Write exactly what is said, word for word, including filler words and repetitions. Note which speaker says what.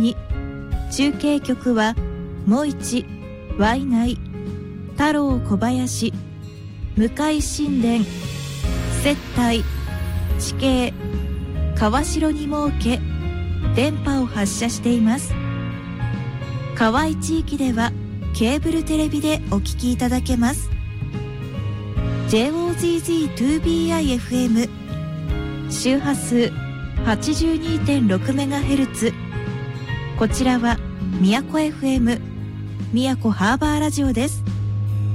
Speaker 1: に、中継局はもいち、ワイナイ、太郎小林、向井新田、接待、地形、川代に設け、電波を発射しています。河合地域ではケーブルテレビでお聞きいただけます。 ジェイオーゼットゼットツービーアイエフエム 周波数 はちじゅうにてんろくメガヘルツ、 こちらは宮古 エフエム 宮古ハーバーラジオです。